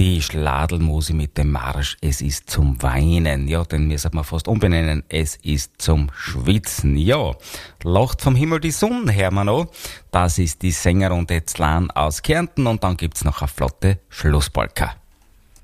die Schladelmusik mit dem Marsch Es ist zum Weinen. Ja, den müssen wir fast umbenennen. Es ist zum Schwitzen. Ja, lacht vom Himmel die Sonne, hören wir noch. Das ist die Sängerrunde Zlan aus Kärnten und dann gibt's noch eine flotte Schlusspolka.